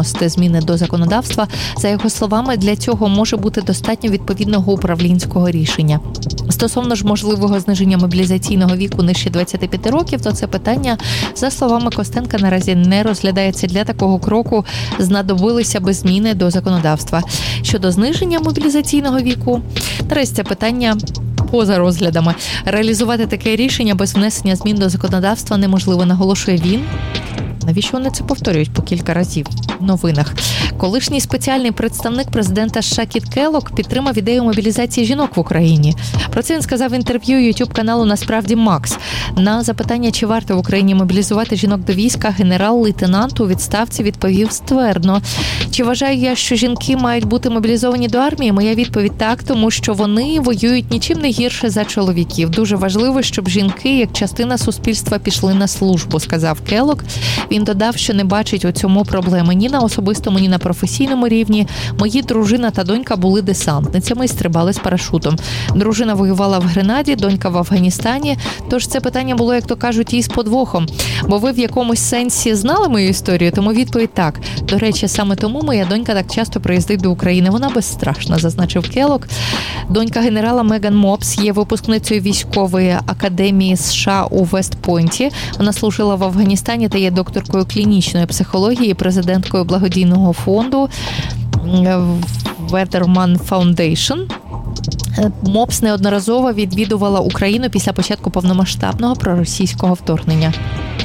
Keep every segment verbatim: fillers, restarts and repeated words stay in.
вносити зміни до законодавства. За його словами, для цього може бути достатньо відповідного управлінського рішення. Стосовно ж можливого зниження мобілізаційного віку нижче двадцяти п'яти років, то це питання, за словами Костенка, наразі не розглядається. Для такого кроку знадобилися би зміни до законодавства. Щодо зниження мобілізаційного віку, наразі це питання поза розглядами. Реалізувати таке рішення без внесення змін до законодавства неможливо, наголошує він. Навіщо вони це повторюють по кілька разів в новинах? Колишній спеціальний представник президента США Кіт Келлог підтримав ідею мобілізації жінок в Україні. Про це він сказав в інтерв'ю ютуб-каналу «Насправді Макс». На запитання, чи варто в Україні мобілізувати жінок до війська, генерал-лейтенант у відставці відповів ствердно. Чи вважаю я, що жінки мають бути мобілізовані до армії? Моя відповідь – так, тому що вони воюють нічим не гірше за чоловіків. Дуже важливо, щоб жінки, як частина суспільства, пішли на службу, сказав Келлог. Він додав, що не бачить у цьому проблеми ні на особистому, ні на професійному рівні. Мої дружина та донька були десантницями і стрибали з парашутом. Дружина воювала в Гренаді, донька в Афганістані. Тож це питання було, як то кажуть, із подвохом. Бо ви в якомусь сенсі знали мою історію, тому відповідь так. До речі, саме тому моя донька так часто приїздить до України. Вона безстрашна, зазначив Келлог. Донька генерала Меган Мопс є випускницею військової академії США у Вест-Пойнті. Вона служила в Афганістані та є докторкою клінічної психології, президенткою благодійного фонду Weatherman Foundation. Мопс неодноразово відвідувала Україну після початку повномасштабного проросійського вторгнення.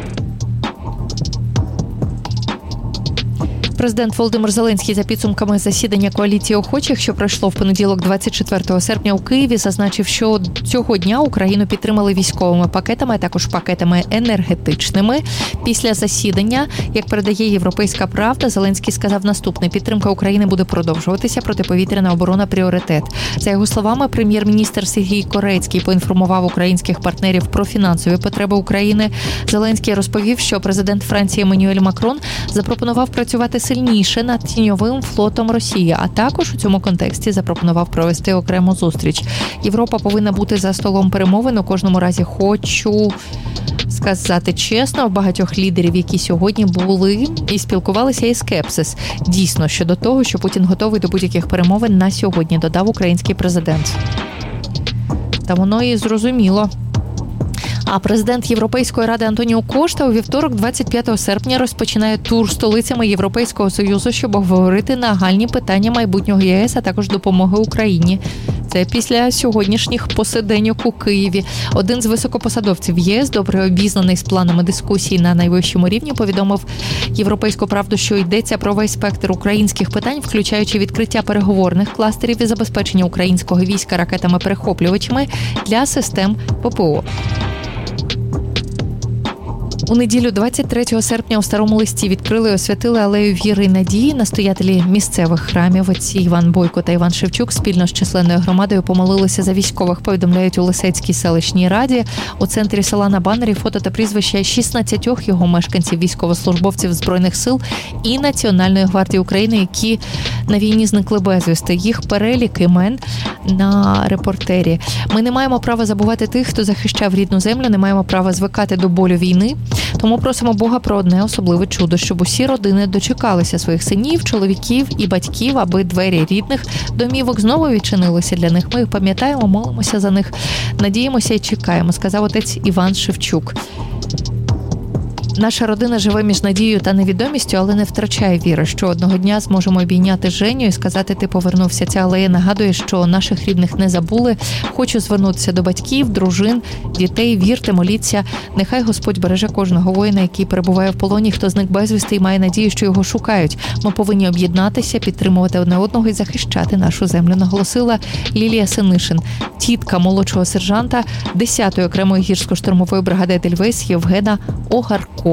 Президент Володимир Зеленський за підсумками засідання коаліції охочих, що пройшло в понеділок двадцять четвертого серпня у Києві, зазначив, що цього дня Україну підтримали військовими пакетами, а також пакетами енергетичними. Після засідання, як передає «Європейська правда», Зеленський сказав наступне: підтримка України буде продовжуватися, протиповітряна оборона – пріоритет. За його словами, прем'єр-міністр Сергій Корецький поінформував українських партнерів про фінансові потреби України. Зеленський розповів, що президент Франції Еммануель Макрон запропонував працювати сильніше над тіньовим флотом Росії, а також у цьому контексті запропонував провести окрему зустріч. Європа повинна бути за столом перемовин. У кожному разі хочу сказати чесно, в багатьох лідерів, які сьогодні були і спілкувалися, є скепсис. Дійсно, щодо того, що Путін готовий до будь-яких перемовин на сьогодні, додав український президент. Та воно і зрозуміло. А президент Європейської ради Антоніо Кошта у вівторок, двадцять п'ятого серпня, розпочинає тур столицями Європейського Союзу, щоб обговорити нагальні питання майбутнього ЄС, а також допомоги Україні. Це після сьогоднішніх посиденьок у Києві. Один з високопосадовців ЄС, добре обізнаний з планами дискусії на найвищому рівні, повідомив «Європейську правду», що йдеться про весь спектр українських питань, включаючи відкриття переговорних кластерів і забезпечення українського війська ракетами-перехоплювачами для систем ППО. У неділю двадцять третього серпня у Старому Листі відкрили і освятили алею віри і надії. Настоятелі місцевих храмів отці Іван Бойко та Іван Шевчук спільно з численною громадою помолилися за військових, повідомляють у Лисецькій селищній раді. У центрі села на банері фото та прізвища шістнадцятьох його мешканців, військовослужбовців Збройних сил і Національної гвардії України, які на війні зникли безвісти. Їх перелік імен на репортері. Ми не маємо права забувати тих, хто захищав рідну землю, не маємо права звикати до болю війни. Тому просимо Бога про одне особливе чудо, щоб усі родини дочекалися своїх синів, чоловіків і батьків, аби двері рідних домівок знову відчинилися для них. Ми їх пам'ятаємо, молимося за них, надіємося і чекаємо, сказав отець Іван Шевчук. Наша родина живе між надією та невідомістю, але не втрачає віри, що одного дня зможемо обійняти Женю і сказати: ти повернувся. Ця алея нагадує, що наших рідних не забули. Хочу звернутися до батьків, дружин, дітей. Вірте, моліться. Нехай Господь береже кожного воїна, який перебуває в полоні, хто зник безвісти і має надію, що його шукають. Ми повинні об'єднатися, підтримувати одне одного і захищати нашу землю, наголосила Лілія Синишин, тітка молодшого сержанта десятої окремої гірсько-штурмової бригади «Едельвейс» Євгена Огаркова.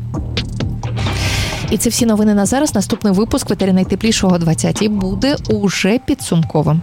І це всі новини на зараз. Наступний випуск «Ветері найтеплішого» о двадцятій буде уже підсумковим.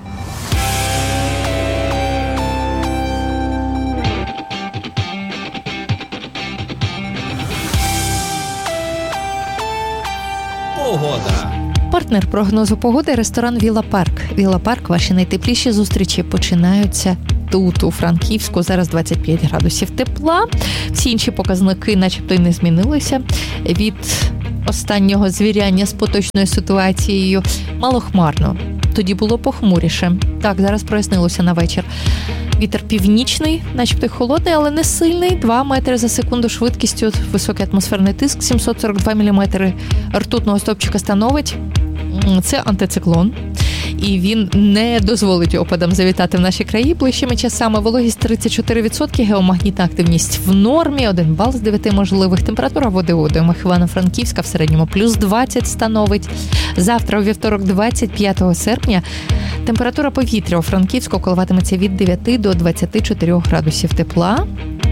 Погода. Партнер прогнозу погоди – ресторан «Вілла Парк». «Вілла Парк» – ваші найтепліші зустрічі починаються тут, у Франківську. Зараз двадцять п'ять градусів тепла. Всі інші показники начебто й не змінилися. Від останнього звіряння з поточною ситуацією. Малохмарно. Тоді було похмуріше. Так, зараз прояснилося на вечір. Вітер північний, начебто холодний, але не сильний. два метри за секунду швидкістю, високий атмосферний тиск, сімсот сорок два міліметри ртутного стовпчика становить. Це антициклон. І він не дозволить опадам завітати в наші краї ближчими часами. Вологість тридцять чотири відсотки, геомагнітна активність в нормі, один бал з дев'яти можливих. Температура води у водоймах Івано-Франківська в середньому плюс двадцять становить. Завтра, у вівторок, двадцять п'ятого серпня, температура повітря у Франківську коливатиметься від дев'яти до двадцяти чотирьох градусів тепла.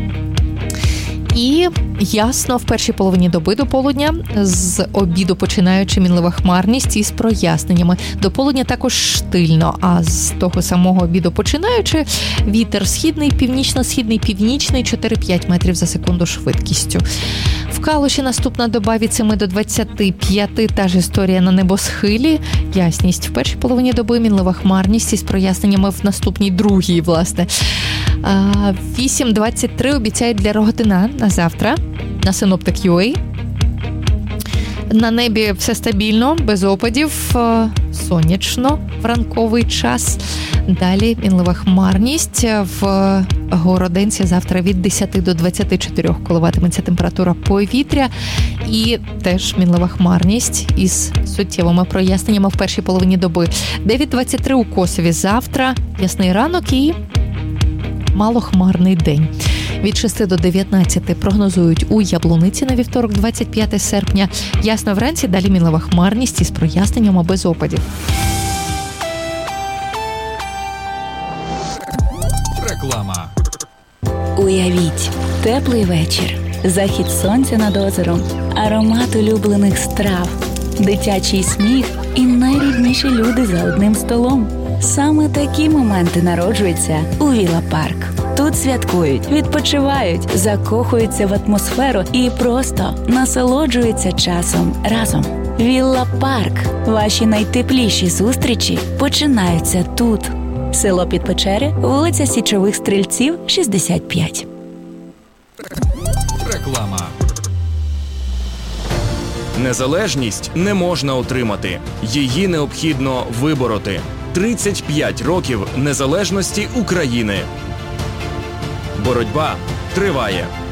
І ясно в першій половині доби до полудня, з обіду починаючи мінлива хмарність із проясненнями. До полудня також штильно, а з того самого обіду починаючи вітер східний, північно-східний, північний, чотири-п'ять метрів за секунду швидкістю. В Калуші наступна доба від семи до двадцяти п'яти, та ж історія на небосхилі. Ясність в першій половині доби, мінлива хмарність із проясненнями в наступній другій, власне. вісім двадцять три обіцяють для Рогатина на завтра, на Синоптик точка ю а. На небі все стабільно, без опадів, сонячно в ранковий час. Далі мінлива хмарність. В Городенці завтра від десяти до двадцяти чотирьох коливатиметься температура повітря. І теж мінлива хмарність із суттєвими проясненнями в першій половині доби. дев'ять двадцять три у Косові завтра, ясний ранок і малохмарний день. Від шести до дев'ятнадцяти прогнозують у Яблуниці на вівторок, двадцять п'яте серпня. Ясно вранці, далі мінлива хмарність із проясненнями без опадів. Реклама. Уявіть, теплий вечір, захід сонця над озером, аромат улюблених страв, дитячий сміх і найрідніші люди за одним столом. Саме такі моменти народжуються у Вілла Парк. Тут святкують, відпочивають, закохуються в атмосферу і просто насолоджуються часом разом. Вілла Парк. Ваші найтепліші зустрічі починаються тут. Село Підпечери, вулиця Січових Стрільців, шістдесят п'ять. Реклама. Незалежність не можна отримати. Її необхідно вибороти. тридцять п'ять років незалежності України. Боротьба триває.